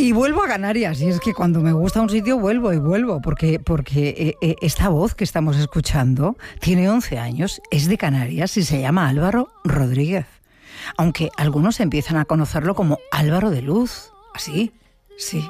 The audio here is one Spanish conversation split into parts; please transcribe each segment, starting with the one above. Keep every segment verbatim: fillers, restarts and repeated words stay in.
Y vuelvo a Canarias, y es que cuando me gusta un sitio vuelvo y vuelvo, porque, porque eh, eh, esta voz que estamos escuchando tiene once años, es de Canarias y se llama Álvaro Rodríguez. Aunque algunos empiezan a conocerlo como Álvaro de Luz. ¿Así? Sí.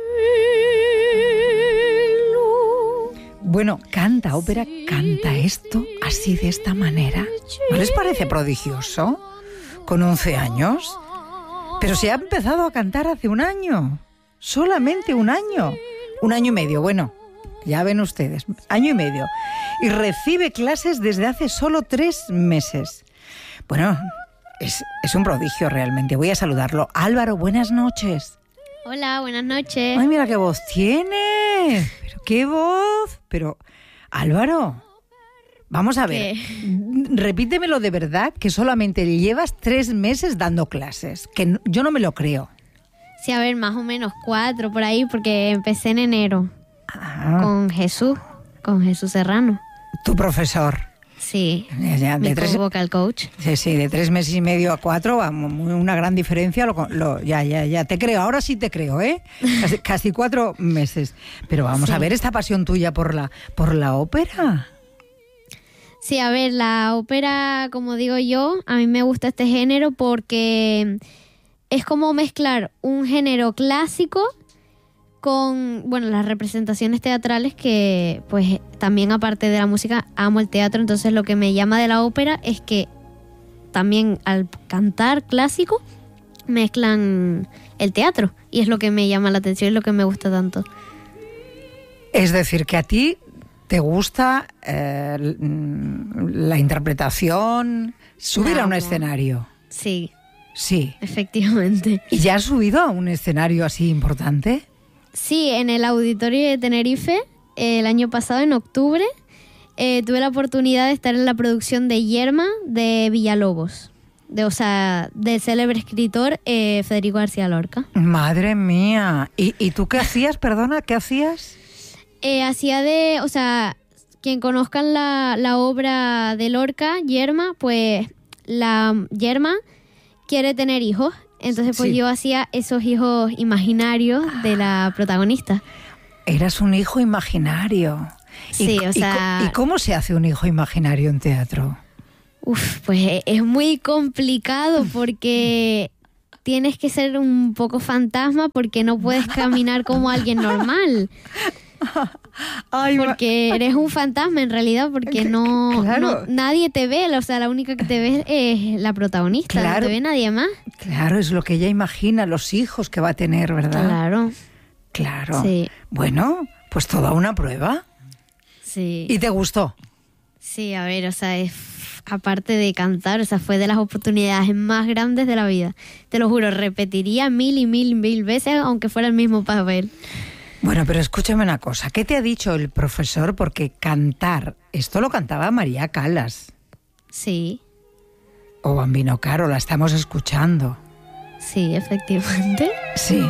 Bueno, canta ópera, canta esto así de esta manera. ¿No les parece prodigioso? Con once años. Pero se ha empezado a cantar hace un año. Solamente un año. Un año y medio, bueno, ya ven ustedes, año y medio. Y recibe clases desde hace solo tres meses. Bueno, es, es un prodigio realmente. Voy a saludarlo. Álvaro, buenas noches. Hola, buenas noches. Ay, mira qué voz tiene. Pero qué voz. Pero, Álvaro, vamos a ver. ¿Qué? Repítemelo de verdad, que solamente llevas tres meses dando clases. Que no, yo no me lo creo. Sí, a ver, más o menos cuatro por ahí, porque empecé en enero. Ah. Con Jesús, con Jesús Serrano. Tu profesor. Sí, ya, ya, de mi tres, vocal coach. Sí, sí, de tres meses y medio a cuatro, vamos, una gran diferencia. Lo, lo, ya, ya, ya, te creo, ahora sí te creo, ¿eh? Casi, casi cuatro meses. Pero vamos sí. a ver esta pasión tuya por la, por la ópera. Sí, a ver, la ópera, como digo yo, a mí me gusta este género porque es como mezclar un género clásico con, bueno, las representaciones teatrales que, pues, también aparte de la música, amo el teatro. Entonces lo que me llama de la ópera es que también al cantar clásico mezclan el teatro y es lo que me llama la atención y lo que me gusta tanto. Es decir, que a ti te gusta eh, la interpretación, subir no, a un no. escenario. Sí. Sí. Efectivamente. ¿Y ya has subido a un escenario así importante? Sí, en el Auditorio de Tenerife, el año pasado, en octubre, eh, tuve la oportunidad de estar en la producción de Yerma de Villalobos, de, o sea, del célebre escritor eh, Federico García Lorca. Madre mía. ¿Y, y tú qué hacías, perdona, qué hacías? Eh, hacía de, o sea, quien conozcan la, la obra de Lorca, Yerma, pues la Yerma quiere tener hijos. Entonces, pues sí. yo hacía esos hijos imaginarios de la protagonista. Eras un hijo imaginario. Sí, y, o sea... ¿Y, ¿Y cómo se hace un hijo imaginario en teatro? Uf, pues es muy complicado porque tienes que ser un poco fantasma porque no puedes caminar como alguien normal. Ay, porque eres un fantasma en realidad, porque no, claro. no nadie te ve, o sea, la única que te ve es la protagonista, claro. no te ve nadie más. Claro, es lo que ella imagina, los hijos que va a tener, ¿verdad? Claro. Claro. Sí. Bueno, pues toda una prueba. Sí. ¿Y te gustó? Sí, a ver, o sea, es, aparte de cantar, o sea, fue de las oportunidades más grandes de la vida. Te lo juro, repetiría mil y mil y mil veces, aunque fuera el mismo papel. Bueno, pero escúchame una cosa. ¿Qué te ha dicho el profesor? Porque cantar, esto lo cantaba María Callas. Sí. O Bambino Caro, la estamos escuchando. Sí, efectivamente. Sí.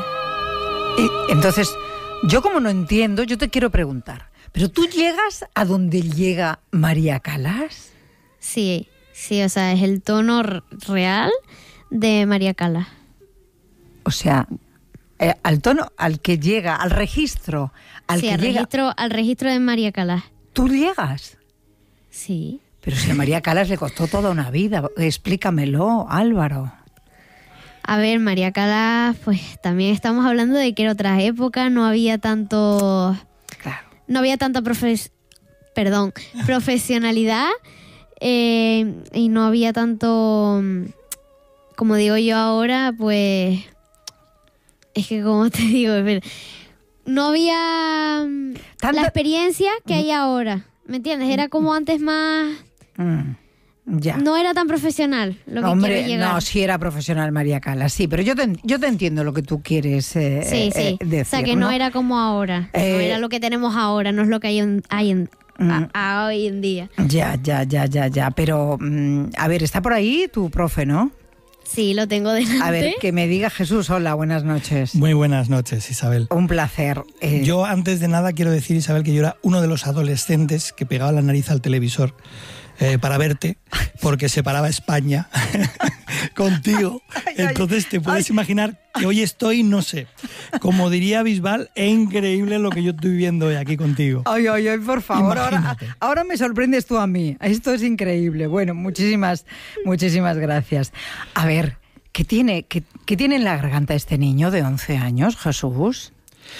Y entonces, yo como no entiendo, yo te quiero preguntar. ¿Pero tú llegas a donde llega María Callas? Sí, sí, o sea, es el tono real de María Callas. O sea... Eh, al tono al que llega, al registro al sí, que al llega... registro, al registro de María Callas. ¿Tú llegas? Sí. Pero si a María Callas le costó toda una vida, explícamelo, Álvaro. A ver, María Callas, pues también estamos hablando de que era otra época, no había tanto... Claro. No había tanta profes... Perdón, profesionalidad eh, y no había tanto... Como digo yo ahora, pues... Es que, como te digo, no había ¿Tanta? la experiencia que hay ahora, ¿me entiendes? Era como antes más... Mm, ya. No era tan profesional lo que Hombre, quiero llegar. No, sí era profesional María Callas, sí, pero yo te, yo te entiendo lo que tú quieres eh, sí, sí. Eh, decir. O sea, que no, no era como ahora, eh, no era lo que tenemos ahora, no es lo que hay, en, hay en, mm, a, a hoy en día. Ya, ya, ya, ya, ya, pero mm, a ver, está por ahí tu profe, ¿no? Sí, lo tengo delante. A ver, que me diga Jesús. Hola, buenas noches. Muy buenas noches, Isabel. Un placer. Eh... Yo, antes de nada, quiero decir, Isabel, que yo era uno de los adolescentes que pegaba la nariz al televisor eh, para verte, porque separaba España contigo. Ay, Entonces te puedes ay. imaginar que hoy estoy, no sé, como diría Bisbal, es increíble lo que yo estoy viendo hoy aquí contigo. Ay, ay, ay, por favor, ahora, Imagínate. ahora me sorprendes tú a mí. Esto es increíble. Bueno, muchísimas, muchísimas gracias. A ver, ¿qué tiene, qué, qué tiene en la garganta este niño de once años, Jesús?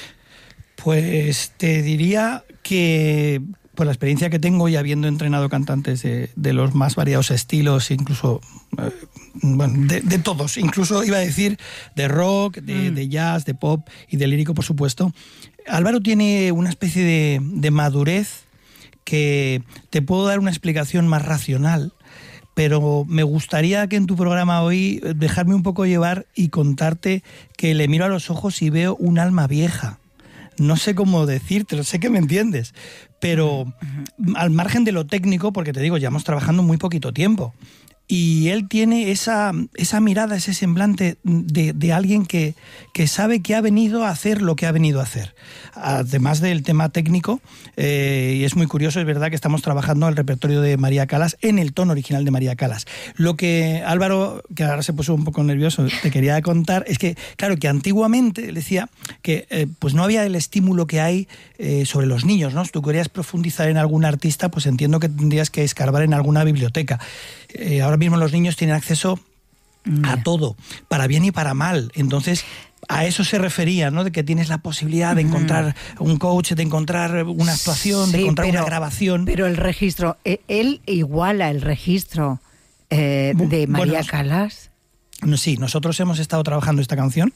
Pues te diría que por la experiencia que tengo y habiendo entrenado cantantes de, de los más variados estilos, incluso eh, bueno, de, de todos, incluso iba a decir de rock, de, Mm. de jazz, de pop y de lírico, por supuesto, Álvaro tiene una especie de, de madurez que te puedo dar una explicación más racional, pero me gustaría que en tu programa hoy dejarme un poco llevar y contarte que le miro a los ojos y veo un alma vieja. No sé cómo decírtelo, sé que me entiendes, pero al margen de lo técnico, porque te digo, llevamos trabajando muy poquito tiempo, y él tiene esa, esa mirada, ese semblante de, de alguien que, que sabe que ha venido a hacer lo que ha venido a hacer. Además del tema técnico, eh, y es muy curioso, es verdad que estamos trabajando el repertorio de María Callas en el tono original de María Callas. Lo que Álvaro, que ahora se puso un poco nervioso, te quería contar, es que, claro, que antiguamente, él decía que eh, pues no había el estímulo que hay eh, sobre los niños, ¿no? Si tú querías profundizar en algún artista, pues entiendo que tendrías que escarbar en alguna biblioteca. Eh, ahora mismo los niños tienen acceso a todo, para bien y para mal. Entonces, a eso se refería, ¿no? De que tienes la posibilidad de encontrar un coach, de encontrar una actuación, de Sí, encontrar pero- una grabación. Pero el registro, eh, él iguala el registro eh, de Bu- María bueno, Callas. No, sí, nosotros hemos estado trabajando esta canción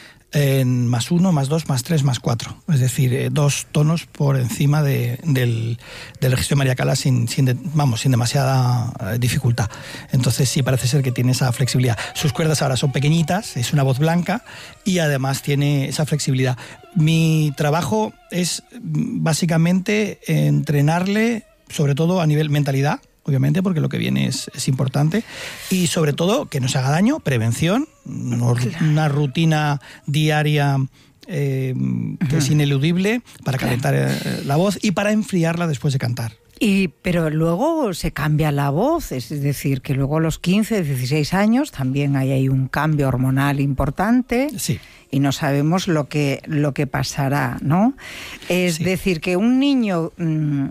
en más uno, más dos, más tres, más cuatro. Es decir, eh, dos tonos por encima de, del, del registro de María Callas sin, sin, de- vamos, sin demasiada eh, dificultad. Entonces sí parece ser que tiene esa flexibilidad. Sus cuerdas ahora son pequeñitas, es una voz blanca y además tiene esa flexibilidad. Mi trabajo es mm, básicamente entrenarle, sobre todo a nivel mentalidad, obviamente, porque lo que viene es, es importante, y sobre todo que no se haga daño, prevención, no- una rutina diaria eh, que es ineludible para calentar eh, la voz y para enfriarla después de cantar. Y, pero luego se cambia la voz, es decir, que luego a los quince, dieciséis años también hay ahí un cambio hormonal importante. Sí. Y no sabemos lo que, lo que pasará, ¿no? Es Sí. decir, que un niño... mm,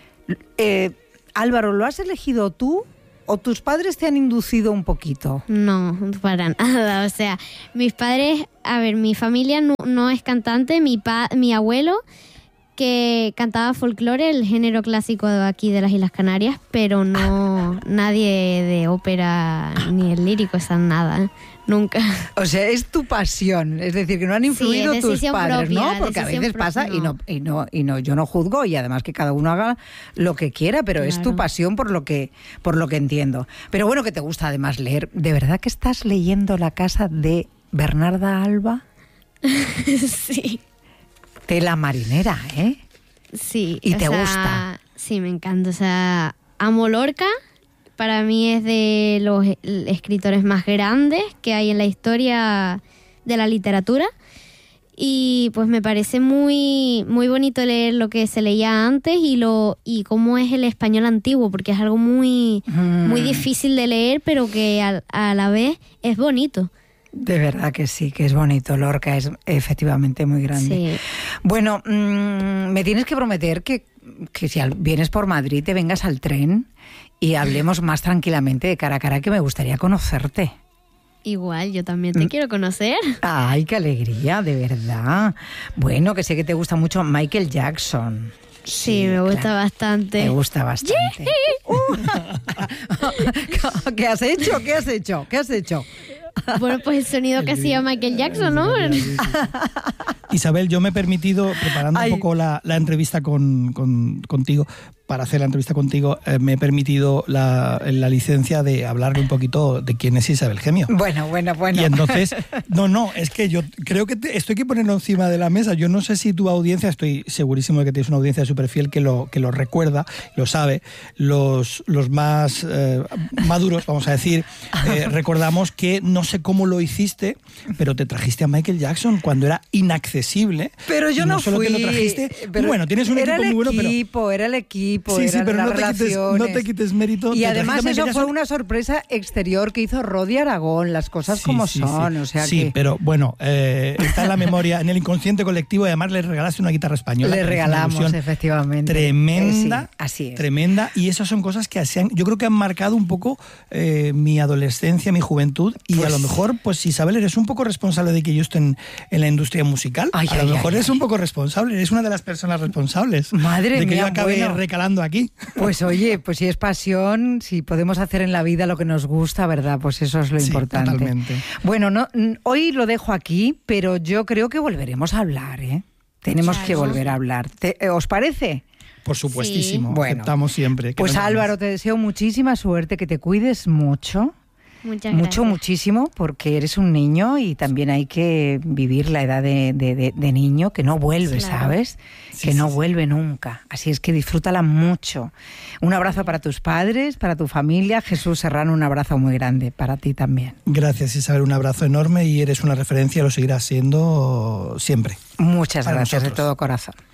eh, Álvaro, ¿lo has elegido tú o tus padres te han inducido un poquito? No, para nada. O sea, mis padres, a ver, mi familia no, no es cantante, mi, pa, mi abuelo que cantaba folclore, el género clásico de aquí de las Islas Canarias, pero no nadie de ópera ni el lírico, esa nada, ¿eh? Nunca. O sea, es tu pasión, es decir, que no han Sí, influido es tus decisión padres, propia, ¿no? Porque a decisión veces pasa propia, y no, y no, y no, yo no juzgo y además que cada uno haga lo que quiera, pero es tu Claro. pasión por lo que, por lo que entiendo. Pero bueno, que te gusta además leer. ¿De verdad que estás leyendo La casa de Bernarda Alba? Sí, Tela marinera, ¿eh? sí. ¿Y o te sea, gusta? Sí, me encanta. O sea, amo Lorca. Para mí es de los e- escritores más grandes que hay en la historia de la literatura. Y pues me parece muy, muy bonito leer lo que se leía antes y lo y cómo es el español antiguo, porque es algo muy, Mm. muy difícil de leer, pero que a, a la vez es bonito. De verdad que sí, que es bonito. Lorca es efectivamente muy grande. Sí. Bueno, mmm, me tienes que prometer que, que si al- vienes por Madrid te vengas al tren y hablemos más tranquilamente de cara a cara, que me gustaría conocerte. Igual, yo también te Mm. quiero conocer. Ay, qué alegría, de verdad. Bueno, que sé que te gusta mucho Michael Jackson. Sí, me gusta claro. bastante. Me gusta bastante. Uh. ¿Qué has hecho? ¿Qué has hecho? ¿Qué has hecho? Bueno, pues el sonido que hacía Michael Jackson, ¿no? Isabel, yo me he permitido, preparando Ay. un poco la, la entrevista con, con- contigo, para hacer la entrevista contigo, eh, me he permitido la, la licencia de hablarle un poquito de quién es Isabel Gemio. Bueno, bueno, bueno. Y entonces, no, no, es que yo creo que te- esto hay que ponerlo encima de la mesa. Yo no sé si tu audiencia, estoy segurísimo de que tienes una audiencia súper fiel que lo, que lo recuerda, lo sabe. Los, los más eh, maduros, vamos a decir, eh, recordamos que no sé cómo lo hiciste, pero te trajiste a Michael Jackson cuando era inaccesible. Pero yo Y no, solo fui. te lo trajiste. pero Bueno, tienes un era equipo el muy bueno, pero equipo, era el equipo. tipo, Sí, sí, eran pero las no te, quites, relaciones. no te quites mérito. Y de además Trágicamente eso ya fue son- una sorpresa exterior que hizo Rodi Aragón, las cosas Sí, como sí, son, sí. o sea Sí, que pero bueno, eh, está en la memoria, en el inconsciente colectivo, y además le regalaste una guitarra española. le que me hizo una regalamos, ilusión efectivamente. Tremenda, Eh, sí, así es. tremenda, y esas son cosas que se han- yo creo que han marcado un poco eh, mi adolescencia, mi juventud, y Pues- a lo mejor, pues Isabel, eres un poco responsable de que yo esté en, en la industria musical. Ay, a lo ay, mejor ay, eres ay. un poco responsable, eres una de las personas responsables Madre de que mía, yo acabe bueno. recalando aquí. Pues oye, pues si es pasión, si podemos hacer en la vida lo que nos gusta, ¿verdad? Pues eso es lo Sí, importante. totalmente. Bueno, no, n- hoy lo dejo aquí, pero yo creo que volveremos a hablar, ¿eh? Tenemos Claro. que volver a hablar. ¿Te- ¿Os parece? Por supuestísimo, Sí. Bueno. aceptamos siempre. que Pues nos llames. Álvaro, te deseo muchísima suerte, que te cuides mucho. Muchas Mucho, gracias. muchísimo, porque eres un niño y también hay que vivir la edad de, de- de- de niño, que no vuelve, Claro. ¿sabes? Sí, que sí, no sí. vuelve nunca. Así es que disfrútala mucho. Un abrazo para tus padres, para tu familia. Jesús Serrano, un abrazo muy grande para ti también. Gracias, Isabel, un abrazo enorme y eres una referencia, lo seguirás siendo siempre. Muchas Para gracias nosotros. de todo corazón.